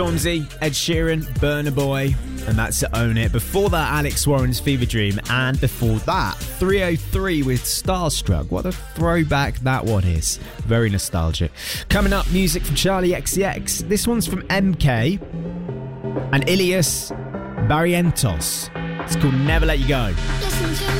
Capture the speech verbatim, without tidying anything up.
Stormzy, Ed Sheeran, Burna Boy, and that's to Own It. Before that, Alex Warren's Fever Dream, and before that, three oh three with Starstruck. What a throwback that one is. Very nostalgic. Coming up, music from Charlie X C X. This one's from M K and Ilias Barrientos. It's called Never Let You Go. Listen to